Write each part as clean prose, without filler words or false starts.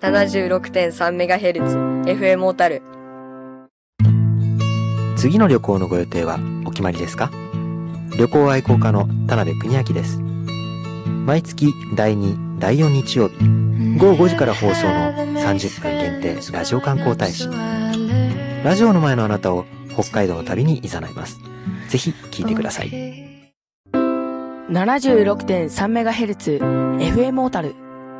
76.3MHz FM 小樽。 次の旅行のご予定はお決まりですか？旅行愛好家の田辺邦明です。毎月第2、第4日曜日午後5時から放送の30分限定ラジオ観光大使。ラジオの前のあなたを北海道の旅に誘います。ぜひ聞いてください。 76.3MHz FM 小樽。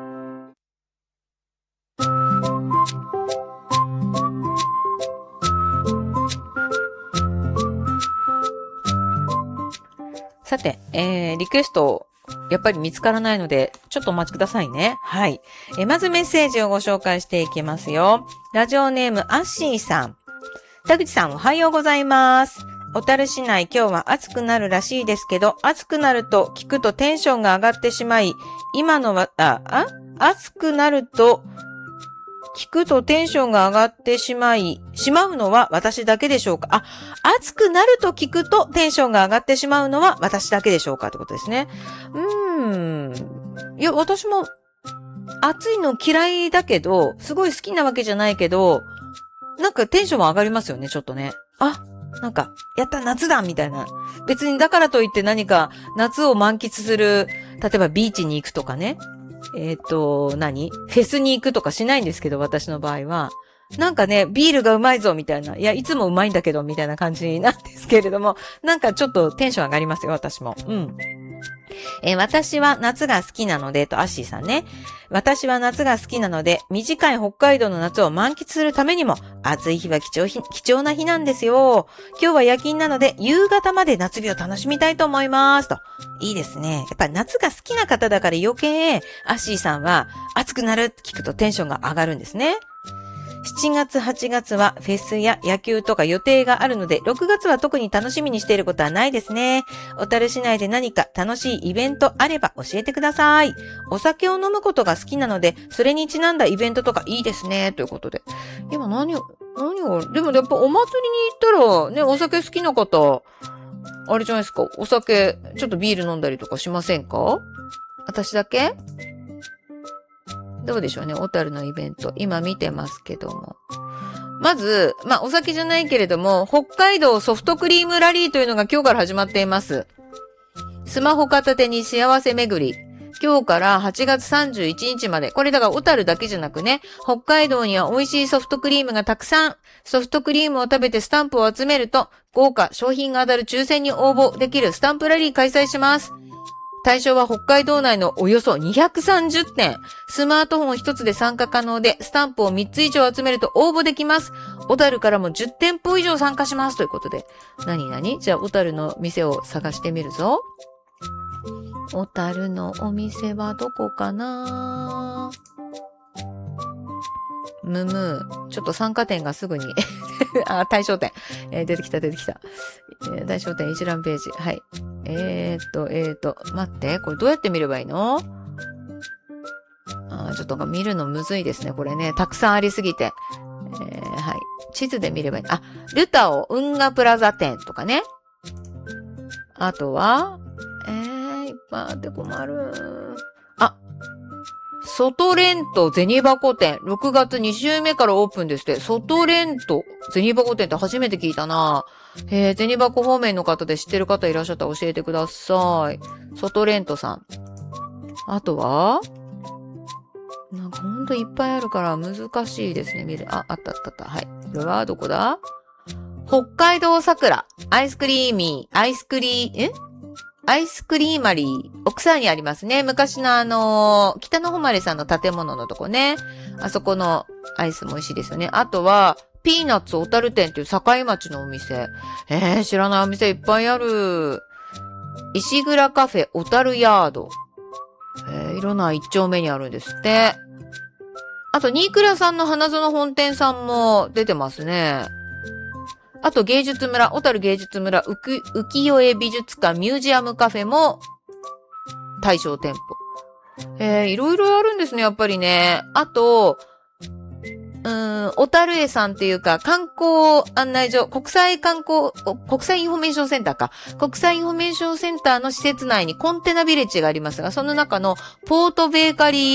さて、リクエスト、やっぱり見つからないので、ちょっとお待ちくださいね。はい。まずメッセージをご紹介していきますよ。ラジオネーム、アッシーさん。田口さん、おはようございます。小樽市内、今日は暑くなるらしいですけど、暑くなると聞くとテンションが上がってしまい、暑くなると聞くとテンションが上がってしまうのは私だけでしょうか？暑くなると聞くとテンションが上がってしまうのは私だけでしょうかってことですね。いや、私も暑いの嫌いだけど、すごい好きなわけじゃないけど、なんかテンションも上がりますよね、ちょっとね。なんか、やった夏だみたいな。別にだからといって何か夏を満喫する、例えばビーチに行くとかね。フェスに行くとかしないんですけど、私の場合は。なんかね、ビールがうまいぞみたいな。いや、いつもうまいんだけど、みたいな感じなんですけれども、なんかちょっとテンション上がりますよ、私も。私は夏が好きなので、アッシーさんね。私は夏が好きなので、短い北海道の夏を満喫するためにも、暑い日は貴重な日なんですよ。今日は夜勤なので、夕方まで夏日を楽しみたいと思います。と。いいですね。やっぱり夏が好きな方だから余計、アッシーさんは暑くなるって聞くとテンションが上がるんですね。7月、8月はフェスや野球とか予定があるので、6月は特に楽しみにしていることはないですね。小樽市内で何か楽しいイベントあれば教えてください。お酒を飲むことが好きなので、それにちなんだイベントとかいいですね。ということで。今何を、でもやっぱお祭りに行ったら、ね、お酒好きな方、あれじゃないですか。お酒、ちょっとビール飲んだりとかしませんか？私だけ？どうでしょうね、小樽のイベント。今見てますけども。まず、お酒じゃないけれども、北海道ソフトクリームラリーというのが今日から始まっています。スマホ片手に幸せ巡り。今日から8月31日まで。これだから小樽だけじゃなくね、北海道には美味しいソフトクリームがたくさん。ソフトクリームを食べてスタンプを集めると、豪華商品が当たる抽選に応募できるスタンプラリー開催します。対象は北海道内のおよそ230店。スマートフォン一つで参加可能で、スタンプを3つ以上集めると応募できます。小樽からも10店舗以上参加します。ということで。じゃあ小樽の店を探してみるぞ。小樽のお店はどこかな？ちょっと参加店がすぐに大商店。出てきた。大商店一覧ページ。はい。待って、これどうやって見ればいいの？ちょっと見るのむずいですね、これね。たくさんありすぎて。はい。地図で見ればいい。ルタオ運河プラザ店とかね。あとは、いっぱいあって困る。外レント銭箱店。6月2週目からオープンですって。外レント銭箱店って初めて聞いたな。銭箱方面の方で知ってる方いらっしゃったら教えてください。外レントさん。あとはなんかほんといっぱいあるから難しいですね。見る。あった。はい。これはどこだ？北海道桜。アイスクリーマリー。奥沢にありますね。昔の北の誉さんの建物のとこね。あそこのアイスも美味しいですよね。あとは、ピーナッツ小樽店っていう境町のお店。知らないお店いっぱいある。石倉カフェ小樽ヤード。いろんな一丁目にあるんですって。あと、新倉さんの花園本店さんも出てますね。あと芸術村、小樽芸術村、浮世絵美術館、ミュージアムカフェも対象店舗。いろいろあるんですね、やっぱりね。あと、小樽絵さんっていうか、観光案内所、国際インフォメーションセンターか。国際インフォメーションセンターの施設内にコンテナビレッジがありますが、その中のポートベーカリー